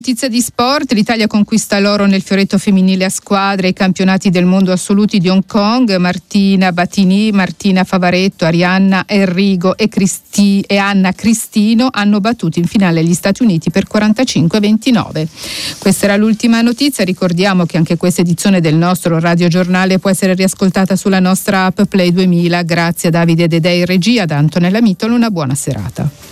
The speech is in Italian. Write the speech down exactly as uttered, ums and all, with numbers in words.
Notizia di sport, l'Italia conquista l'oro nel fioretto femminile a squadre ai campionati del mondo assoluti di Hong Kong. Martina Battini, Martina Favaretto, Arianna Enrigo e, Cristi, e Anna Cristino hanno battuto in finale gli Stati Uniti per quarantacinque a ventinove. Questa era l'ultima notizia, ricordiamo che anche questa edizione del nostro radiogiornale può essere riascoltata sulla nostra app Play duemila. Grazie a Davide Dedei in regia, da Antonella Mitolo, una buona serata.